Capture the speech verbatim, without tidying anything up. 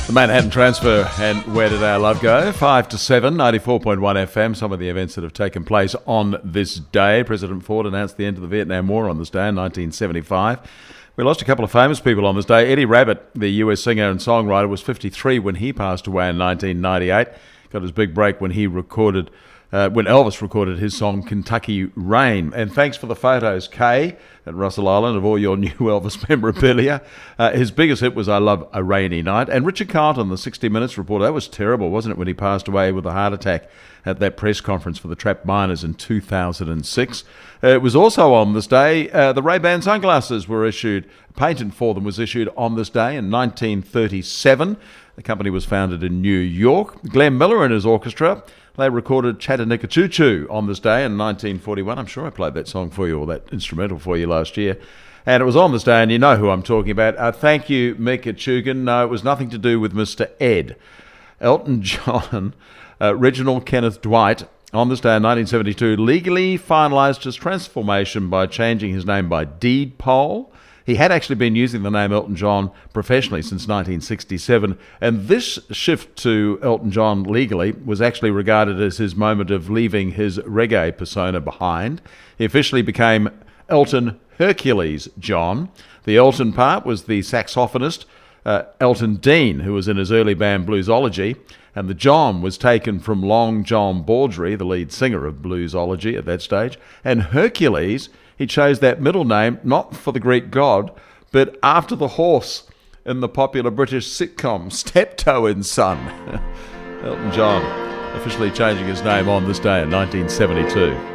The Manhattan Transfer and Where Did Our Love Go? five to seven, ninety-four point one F M. Some of the events that have taken place on this day. President Ford announced the end of the Vietnam War on this day in nineteen seventy-five. We lost a couple of famous people on this day. Eddie Rabbitt, the U S singer and songwriter, was fifty-three when he passed away in nineteen ninety-eight. Got his big break when he recorded, uh, when Elvis recorded his song Kentucky Rain. And thanks for the photos, Kay, at Russell Island, of all your new Elvis memorabilia. Uh, his biggest hit was I Love a Rainy Night. And Richard Carlton, the sixty minutes reporter, that was terrible, wasn't it, when he passed away with a heart attack at that press conference for the Trapped Miners in two thousand six. Uh, it was also on this day, uh, the Ray-Ban sunglasses were issued, a patent for them was issued on this day in nineteen thirty-seven. The company was founded in New York. Glenn Miller and his orchestra, they recorded Chattanooga Choo Choo on this day in nineteen forty-one. I'm sure I played that song for you, or that instrumental for you last year. And it was on this day, and you know who I'm talking about. Uh, thank you, Mick Chugan. No, it was nothing to do with Mister Ed. Elton John, uh, Reginald Kenneth Dwight, on this day in nineteen seventy-two, legally finalised his transformation by changing his name by deed poll. He had actually been using the name Elton John professionally since nineteen sixty-seven, and this shift to Elton John legally was actually regarded as his moment of leaving his reggae persona behind. He officially became Elton Hercules John. The Elton part was the saxophonist uh, Elton Dean, who was in his early band Bluesology, and the John was taken from Long John Baldry, the lead singer of Bluesology at that stage, and Hercules, he chose that middle name not for the Greek god, but after the horse in the popular British sitcom Steptoe and Son. Elton John officially changing his name on this day in nineteen seventy-two.